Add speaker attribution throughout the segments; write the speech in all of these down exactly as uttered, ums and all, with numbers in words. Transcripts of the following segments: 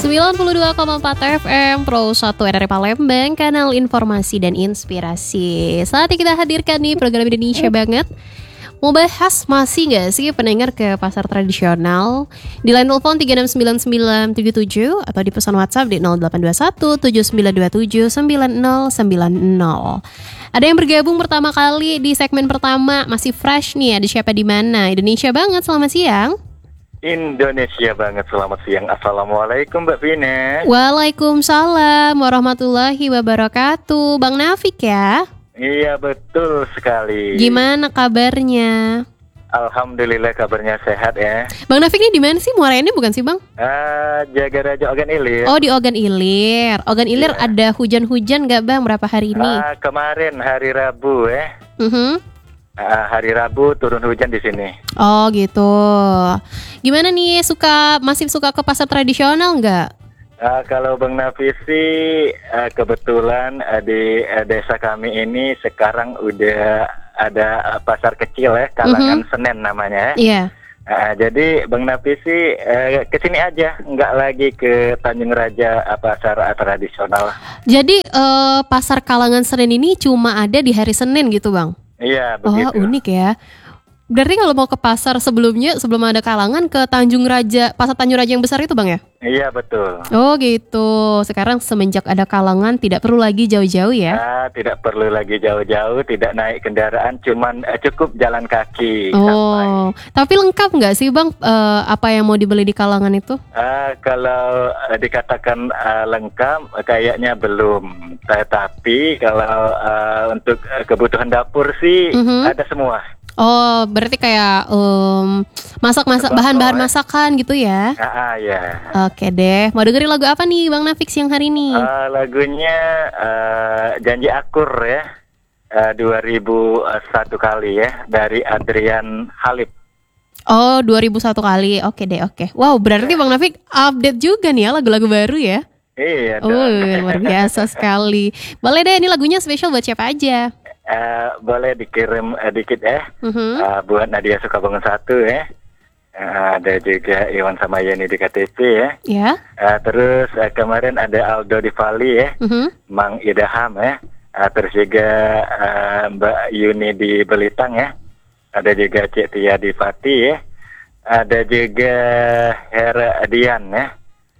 Speaker 1: sembilan puluh dua koma empat F M Pro satu R R I Palembang, kanal informasi dan inspirasi. Saatnya kita hadirkan nih program Indonesia Banget. Mau bahas masih gak sih pendengar ke pasar tradisional? Di line telepon tiga enam sembilan sembilan tujuh tujuh atau di pesan WhatsApp di nol delapan dua satu tujuh sembilan dua tujuh sembilan nol sembilan nol. Ada yang bergabung pertama kali di segmen pertama, masih fresh nih. Ada siapa di mana? Indonesia Banget, selamat siang.
Speaker 2: Indonesia Banget, selamat siang. Assalamualaikum Mbak Vina.
Speaker 1: Waalaikumsalam warahmatullahi wabarakatuh. Bang Nafik ya?
Speaker 2: Iya, betul sekali.
Speaker 1: Gimana kabarnya?
Speaker 2: Alhamdulillah kabarnya sehat ya.
Speaker 1: Bang Nafik ini di mana sih? Muaranya bukan sih Bang?
Speaker 2: Uh, Jaga Raja Ogan Ilir.
Speaker 1: Oh, di Ogan Ilir. Ogan Ilir
Speaker 2: Iya.
Speaker 1: ada hujan-hujan gak Bang berapa hari ini?
Speaker 2: Uh, kemarin hari Rabu ya.
Speaker 1: Mhm.
Speaker 2: Uh, hari Rabu turun hujan di sini.
Speaker 1: Oh gitu. Gimana nih, suka masih suka ke pasar tradisional nggak?
Speaker 2: Uh, kalau Bang Nafisi, uh, kebetulan uh, di uh, desa kami ini sekarang udah ada uh, pasar kecil ya, Kalangan
Speaker 1: Mhm.
Speaker 2: Senen namanya.
Speaker 1: Iya.
Speaker 2: Uh, jadi Bang Nafisi uh, kesini aja, nggak lagi ke Tanjung Raja uh, pasar uh, tradisional.
Speaker 1: Jadi eh, pasar Kalangan Senen ini cuma ada di hari Senin gitu Bang?
Speaker 2: Iya,
Speaker 1: Oh
Speaker 2: begitu.
Speaker 1: unik ya. Berarti kalau mau ke pasar sebelumnya, sebelum ada Kalangan, ke Tanjung Raja, pasar Tanjung Raja yang besar itu Bang ya?
Speaker 2: Iya, betul.
Speaker 1: Oh gitu. Sekarang semenjak ada Kalangan tidak perlu lagi jauh-jauh ya?
Speaker 2: Ah, tidak perlu lagi jauh-jauh, tidak naik kendaraan, cuman eh, cukup jalan kaki.
Speaker 1: Oh, tapi lengkap nggak sih Bang eh, apa yang mau dibeli di Kalangan itu?
Speaker 2: Ah, kalau eh, dikatakan eh, lengkap, eh, kayaknya belum. Tetapi kalau eh, untuk eh, kebutuhan dapur sih
Speaker 1: Mhm.
Speaker 2: ada semua.
Speaker 1: Oh, berarti kayak em, masak-masak,
Speaker 2: Sembako,
Speaker 1: bahan-bahan
Speaker 2: ya.
Speaker 1: masakan gitu ya?
Speaker 2: Ah, ah, ya.
Speaker 1: Oke deh. Mau dengerin lagu apa nih Bang Nafik siang hari ini?
Speaker 2: Ah, lagunya eh, Janji Akur ya, eh, dua ribu satu kali ya, dari Adrian Halib.
Speaker 1: Oh, dua ribu satu kali. Oke deh, oke. Wow, berarti Bang Nafik update juga nih ya lagu-lagu baru ya?
Speaker 2: Iya
Speaker 1: Oh,
Speaker 2: dong.
Speaker 1: luar biasa sekali. Boleh deh, ini lagunya spesial buat siapa aja?
Speaker 2: Eh, boleh dikirim eh, dikit ya,
Speaker 1: Mhm.
Speaker 2: Eh, buat Nadia Sukabangun satu ya. Eh, ada juga Iwan sama Yeni di K T P ya.
Speaker 1: Ya.
Speaker 2: Eh, terus eh, kemarin ada Aldo di Bali ya,
Speaker 1: Mhm.
Speaker 2: Mang Idaham ya. Eh, terus juga eh, Mbak Yuni di Belitang ya. Ada juga Cik Tia di Pati ya. Ada juga Hera Dian ya.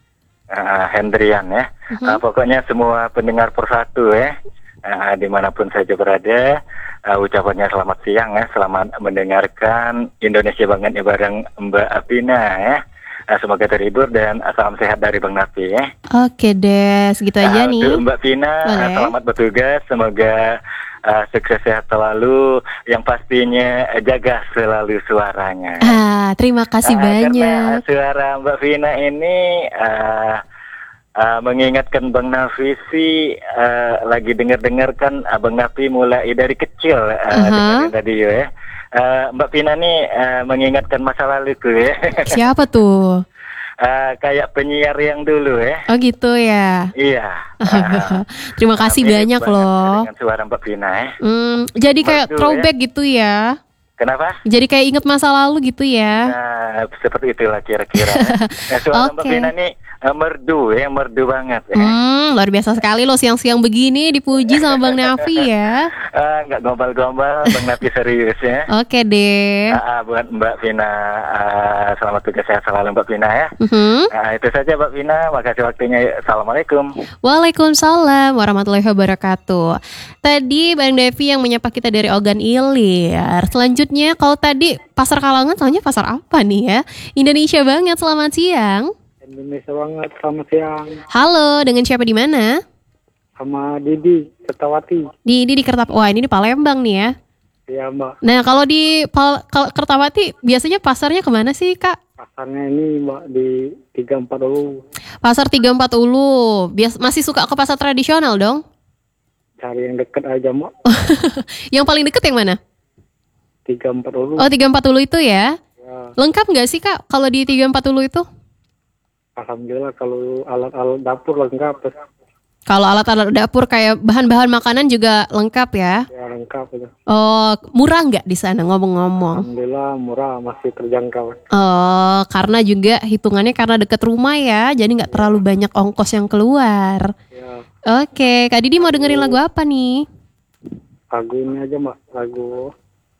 Speaker 2: Eh, Hendrian ya.
Speaker 1: Mhm.
Speaker 2: Eh, pokoknya semua pendengar persatu ya. Uh, dimanapun saja berada, uh, ucapannya selamat siang ya, selamat mendengarkan Indonesia Banget ya bareng Mbak Apina ya. Uh, semoga terhibur dan uh, salam sehat dari Bang Nafi ya.
Speaker 1: Oke deh, segitu aja
Speaker 2: Uh,
Speaker 1: nih.
Speaker 2: untuk Mbak Pina, uh,
Speaker 1: Boleh.
Speaker 2: selamat bertugas, semoga uh, sukses sehat selalu, yang pastinya uh, jaga selalu suaranya.
Speaker 1: Ah, terima kasih
Speaker 2: Uh, Karena
Speaker 1: banyak.
Speaker 2: uh, suara Mbak Vina ini uh, uh, mengingatkan Bang Nafi sih, uh, lagi dengar-dengar kan uh, Bang Nafi mulai dari kecil uh,
Speaker 1: Aha.
Speaker 2: dengerin radio ya. Uh, Mbak Vina nih uh, mengingatkan masa laluku ya.
Speaker 1: Siapa tuh?
Speaker 2: Uh, kayak penyiar yang dulu ya.
Speaker 1: Oh gitu ya.
Speaker 2: Iya. Uh,
Speaker 1: Terima kasih
Speaker 2: mirip
Speaker 1: banyak
Speaker 2: banget
Speaker 1: loh.
Speaker 2: dengan suara Mbak Vina ya.
Speaker 1: Hmm, jadi kayak
Speaker 2: Merdu,
Speaker 1: throwback gitu ya.
Speaker 2: Kenapa?
Speaker 1: Jadi kayak inget masa lalu gitu ya.
Speaker 2: Nah, seperti itulah kira-kira. Nah, suara Mbak
Speaker 1: Oke.
Speaker 2: Vina nih uh, merdu ya, merdu banget ya.
Speaker 1: Hmm, luar biasa sekali loh siang-siang begini dipuji sama Bang Nafi ya.
Speaker 2: Ah, nggak gombal-gombal, Bang Nafi serius ya.
Speaker 1: Oke deh.
Speaker 2: Ah, ah, buat Mbak Vina, ah, selamat tugas sehat selalu Mbak Vina ya.
Speaker 1: Mhm.
Speaker 2: Ah, itu saja Mbak Vina, makasih waktunya. Assalamualaikum.
Speaker 1: Waalaikumsalam warahmatullahi wabarakatuh. Tadi Bang Devi yang menyapa kita dari Ogan Ilir. Selanjutnya kalau tadi pasar Kalangan, soalnya pasar apa nih ya? Indonesia Banget, selamat siang.
Speaker 3: Indonesia Banget, selamat siang.
Speaker 1: Halo, dengan siapa di mana?
Speaker 3: Sama Didi, Kertawati.
Speaker 1: Di di di Kertap. Wah, ini di Palembang nih ya.
Speaker 3: Iya Mbak,
Speaker 1: Nah, kalau di Pal- kalau Kertawati biasanya pasarnya kemana sih, Kak?
Speaker 3: pasarnya ini Mbak di tiga empat Ulu.
Speaker 1: Pasar tiga empat Ulu. Bias masih suka ke pasar tradisional dong?
Speaker 3: Cari yang deket aja Mbak,
Speaker 1: Yang paling deket yang mana?
Speaker 3: tiga empat Ulu.
Speaker 1: Oh, tiga empat Ulu itu ya.
Speaker 3: Ya,
Speaker 1: Lengkap nggak sih, Kak, kalau di tiga empat Ulu itu?
Speaker 3: Alhamdulillah kalau alat-alat dapur lengkap.
Speaker 1: Kalau alat-alat dapur kayak bahan-bahan makanan juga lengkap ya?
Speaker 3: Ya lengkap itu.
Speaker 1: Oh, murah nggak di sana ngomong-ngomong?
Speaker 3: Alhamdulillah murah, masih terjangkau.
Speaker 1: Oh, karena juga hitungannya karena deket rumah ya, jadi nggak terlalu banyak ongkos yang keluar.
Speaker 3: Ya,
Speaker 1: Oke, Kak Didi mau dengerin lagu apa nih?
Speaker 3: lagu ini aja mbak, lagu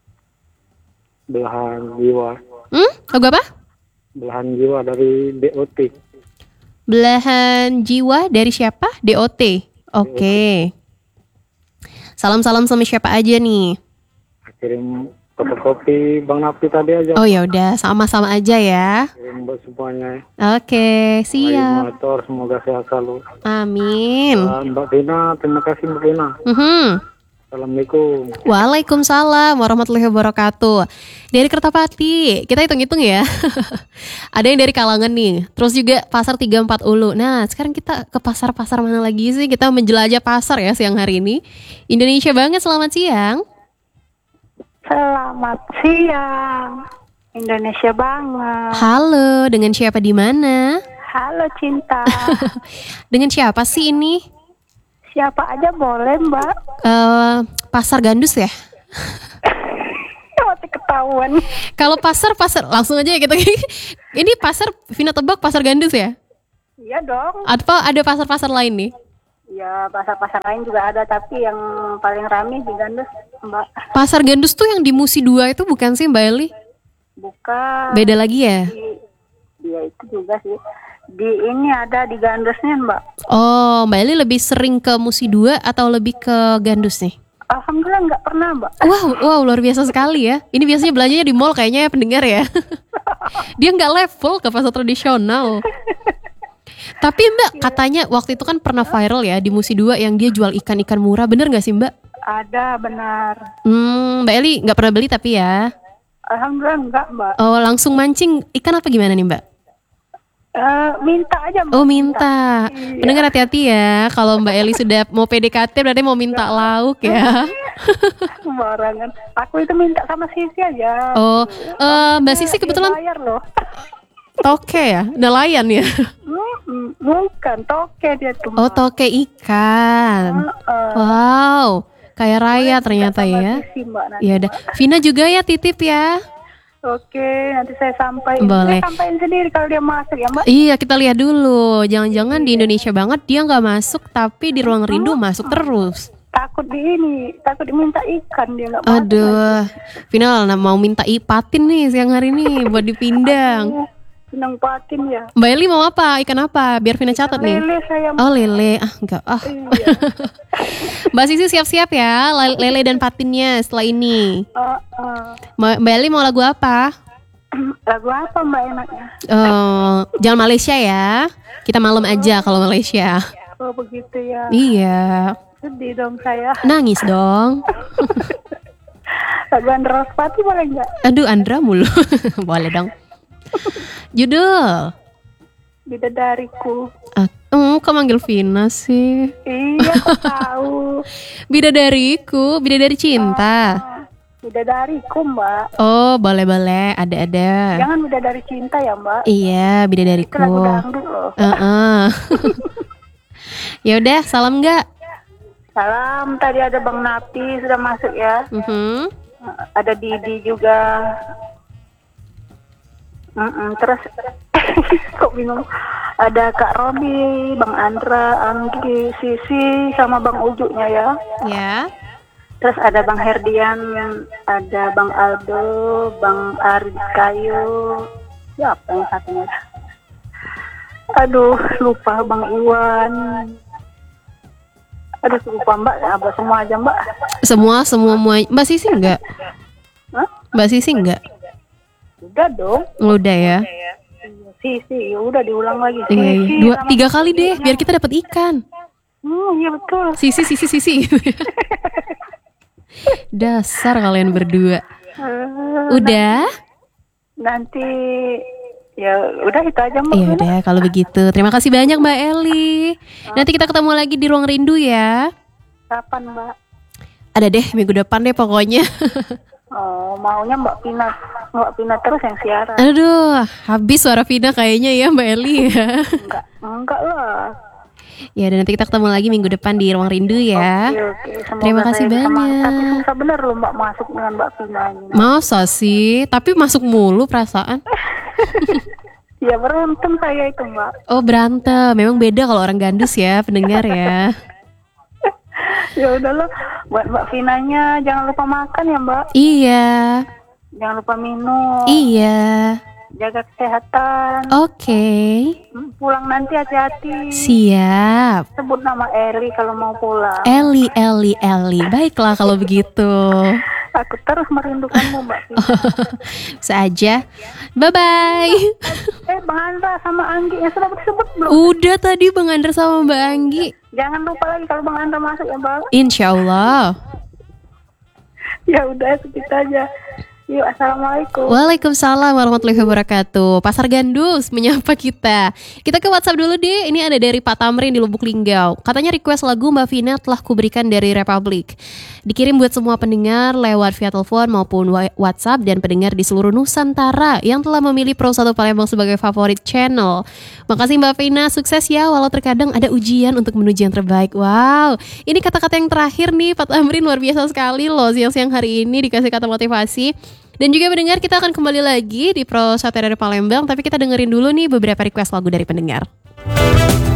Speaker 3: Belahan Jiwa.
Speaker 1: Hmm, lagu apa?
Speaker 3: Belahan Jiwa dari D O T.
Speaker 1: Belahan Jiwa dari siapa? D O T. Oke. Salam-salam sama siapa aja nih?
Speaker 3: Kirim fotokopi Bang Napi tadi aja.
Speaker 1: Oh ya udah, sama-sama aja ya.
Speaker 3: Kirim buat semuanya.
Speaker 1: Oke, siap.
Speaker 3: Motor semoga sehat selalu.
Speaker 1: Amin.
Speaker 3: Dan Mbak Vina, terima kasih Mbak Vina.
Speaker 1: Mhm.
Speaker 3: Assalamualaikum.
Speaker 1: Waalaikumsalam warahmatullahi wabarakatuh. Dari Kertapati, kita hitung-hitung ya. Ada yang dari Kalangan nih. Terus juga Pasar tiga empat Ulu. Nah, sekarang kita ke pasar-pasar mana lagi sih? Kita menjelajah pasar ya siang hari ini. Indonesia banget, selamat siang.
Speaker 4: Selamat siang, Indonesia banget.
Speaker 1: Halo, dengan siapa di mana?
Speaker 4: Halo Cinta,
Speaker 1: Dengan siapa sih ini?
Speaker 4: siapa aja boleh Mbak?
Speaker 1: Eh, pasar Gandus ya?
Speaker 4: Mati ketahuan.
Speaker 1: Kalau pasar pasar langsung aja ya kita. Ini pasar Vina tebak pasar Gandus ya?
Speaker 4: Iya dong.
Speaker 1: Atau ada pasar-pasar lain nih?
Speaker 4: Ya pasar-pasar lain juga ada, tapi yang paling ramai di Gandus Mbak.
Speaker 1: Pasar Gandus tuh yang di Musi dua itu bukan sih Mbak Eli?
Speaker 4: Bukan.
Speaker 1: Beda lagi ya?
Speaker 4: Di, dia itu juga sih. Di ini ada di Gandusnya Mbak.
Speaker 1: Oh, Mbak Eli lebih sering ke Musi dua atau lebih ke Gandus nih?
Speaker 4: Alhamdulillah nggak pernah Mbak.
Speaker 1: Wow, wow luar biasa sekali ya. Ini biasanya belanjanya di mall kayaknya ya pendengar ya. Dia nggak level ke pasar tradisional. Tapi Mbak katanya waktu itu kan pernah viral ya di Musi dua yang dia jual ikan-ikan murah. Bener nggak sih Mbak?
Speaker 4: Ada benar.
Speaker 1: Hmm, Mbak Eli nggak pernah beli tapi ya.
Speaker 4: Alhamdulillah enggak Mbak.
Speaker 1: Oh, langsung mancing ikan apa gimana nih Mbak?
Speaker 4: Eh, minta aja Mbak.
Speaker 1: Oh minta.
Speaker 4: Iya.
Speaker 1: Pendengar hati-hati ya. Kalau Mbak Eli sudah mau P D K T berarti mau minta lauk ya.
Speaker 4: Sembarangan. Aku itu minta sama Sisi aja.
Speaker 1: Oh, eh, Mbak Sisi
Speaker 4: Dia
Speaker 1: kebetulan
Speaker 4: bayar loh.
Speaker 1: toke ya, nelayan ya.
Speaker 4: Hmm, bukan toke dia tuh.
Speaker 1: Oh toke ikan.
Speaker 4: Heeh.
Speaker 1: Wow, kaya raya ternyata
Speaker 4: Sama
Speaker 1: ya.
Speaker 4: Sisi, Mbak, nanti.
Speaker 1: Ya udah, Vina juga ya titip ya.
Speaker 4: Oke, nanti saya sampaikan.
Speaker 1: Boleh.
Speaker 4: Saya sampaikan sendiri kalau dia masuk ya Mbak.
Speaker 1: Iya kita lihat dulu. Jangan-jangan di Indonesia banget dia nggak masuk, tapi di ruang rindu masuk terus.
Speaker 4: Takut di ini, takut diminta ikan dia nggak masuk.
Speaker 1: Aduh, Vina nah, mau minta ipatin nih siang hari ini buat dipindang.
Speaker 4: Senang patin ya.
Speaker 1: Mbak Eli mau apa? Ikan apa? Biar Vina catat nih.
Speaker 4: Lele saya.
Speaker 1: Oh lele, ah enggak ah.
Speaker 4: Iya.
Speaker 1: Mbak Sisi siap-siap ya, le- lele dan patinnya setelah ini.
Speaker 4: Eh, eh.
Speaker 1: Mbak Mbak Eli mau lagu apa?
Speaker 4: Lagu apa Mbak enaknya?
Speaker 1: Eh, jangan Malaysia ya. Kita malam aja kalau Malaysia.
Speaker 4: Oh begitu ya.
Speaker 1: Iya,
Speaker 4: Sedih dong saya.
Speaker 1: nangis dong.
Speaker 4: Lagu Andra Rospati boleh nggak?
Speaker 1: Aduh, Andra mulu. Boleh dong. Judul.
Speaker 4: Bidadariku.
Speaker 1: Ah, oh, kok manggil Vina sih?
Speaker 4: Iya, aku tahu.
Speaker 1: Bidadariku, bidadari cinta.
Speaker 4: Bidadariku Mbak.
Speaker 1: Oh, boleh-boleh, ada-ada.
Speaker 4: Jangan bidadari cinta ya Mbak.
Speaker 1: Iya,
Speaker 4: Itu lagu
Speaker 1: bidadariku.
Speaker 4: dangdut loh.
Speaker 1: Heeh. Ya udah, salam nggak?
Speaker 4: Salam, tadi ada Bang Napi sudah masuk ya.
Speaker 1: Mhm.
Speaker 4: Ada Didi juga. Mm-mm, terus kok bingung. Ada Kak Robi, Bang Andra, Anggi, Sisi, sama Bang Ujuknya ya.
Speaker 1: Ya.
Speaker 4: Terus ada Bang Herdian, ada Bang Aldo, Bang Aris Kayu. Ya apa yang satunya? Aduh, lupa Bang Iwan. Aduh, lupa Mbak. Apa semua aja Mbak?
Speaker 1: Semua, semua, semua. Mbak Sisi enggak?
Speaker 4: Hah?
Speaker 1: Mbak Sisi enggak?
Speaker 4: Udah dong.
Speaker 1: Udah ya.
Speaker 4: Sisi, ya udah diulang lagi.
Speaker 1: Iya, iya.
Speaker 4: Sisi
Speaker 1: Dua,
Speaker 4: sama
Speaker 1: tiga kali deh,
Speaker 4: Ujuknya.
Speaker 1: biar kita dapat ikan.
Speaker 4: Hmm, iya betul.
Speaker 1: Sisi, sisi, sisi. Dasar kalian berdua.
Speaker 4: Eh,
Speaker 1: Udah?
Speaker 4: Nanti ya udah itu aja Mbak.
Speaker 1: Ya udah kalau begitu. Terima kasih banyak Mbak Eli. Nanti kita ketemu lagi di Ruang Rindu ya.
Speaker 4: Kapan Mbak?
Speaker 1: Ada deh minggu depan deh pokoknya.
Speaker 4: Oh, maunya Mbak Pina, Mbak Pina terus yang siaran.
Speaker 1: Aduh, habis suara Vina kayaknya ya Mbak Eli ya.
Speaker 4: Enggak, enggak lah.
Speaker 1: Ya, dan nanti kita ketemu lagi minggu depan di Ruang Rindu ya.
Speaker 4: Oke, oke. Semoga
Speaker 1: Terima kasih
Speaker 4: saya bisa masuk.
Speaker 1: banyak.
Speaker 4: Tapi susah bener loh Mbak masuk dengan Mbak Vina ini.
Speaker 1: Masa sih? Tapi masuk mulu perasaan.
Speaker 4: Ya berantem saya itu Mbak.
Speaker 1: Oh, berantem. Memang beda kalau orang gandus ya, pendengar ya.
Speaker 4: Ya udahlah, buat Mbak Vinanya jangan lupa makan ya Mbak.
Speaker 1: Iya.
Speaker 4: Jangan lupa minum.
Speaker 1: Iya.
Speaker 4: Jaga kesehatan.
Speaker 1: Oke.
Speaker 4: Pulang nanti hati-hati.
Speaker 1: Siap.
Speaker 4: Sebut nama Eli kalau mau pulang.
Speaker 1: Eli, Eli, Eli. Baiklah kalau begitu.
Speaker 4: Aku terus merindukanmu Mbak Vina.
Speaker 1: Bisa aja. Bye-bye.
Speaker 4: Eh Bang Andra sama Anggi yang sudah disebut belum?
Speaker 1: Udah tadi Bang Andra sama Mbak Anggi.
Speaker 4: Jangan lupa lagi kalau Bang Andra masuk ya Bang.
Speaker 1: Insya Allah.
Speaker 4: Ya udah segitu aja. Yuk, assalamualaikum.
Speaker 1: Waalaikumsalam warahmatullahi wabarakatuh. Pasar Gandus menyapa kita. Kita ke WhatsApp dulu deh. Ini ada dari Pak Tamrin di Lubuk Linggau. Katanya request lagu Mbak Vina telah kuberikan dari Republik. Dikirim buat semua pendengar lewat via telepon maupun WhatsApp dan pendengar di seluruh Nusantara yang telah memilih Pro satu Palembang sebagai favorit channel. Makasih Mbak Vina, sukses ya walau terkadang ada ujian untuk menuju yang terbaik. Wow, ini kata-kata yang terakhir nih Pak Tamrin, luar biasa sekali loh. Siang-siang hari ini dikasih kata motivasi. Dan juga pendengar, kita akan kembali lagi di Pro satu dari Palembang, tapi kita dengerin dulu nih beberapa request lagu dari pendengar.